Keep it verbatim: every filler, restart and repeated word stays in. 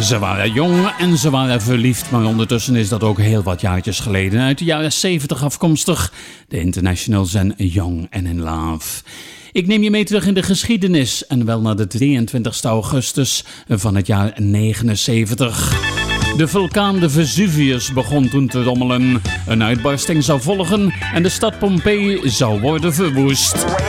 Ze waren jong en ze waren verliefd, maar ondertussen is dat ook heel wat jaartjes geleden. Uit de jaren zeventig afkomstig, de Internationals en Young and in Love. Ik neem je mee terug in de geschiedenis en wel naar de drieëntwintigste augustus van het jaar negenenzeventig. De vulkaan de Vesuvius begon toen te rommelen. Een uitbarsting zou volgen en de stad Pompeii zou worden verwoest.